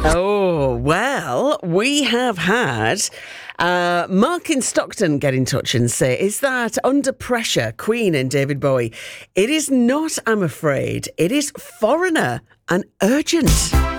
Oh, well, we have had Mark in Stockton get in touch and say, is that Under Pressure, Queen and David Bowie? It is not, I'm afraid. It is Foreigner and Urgent.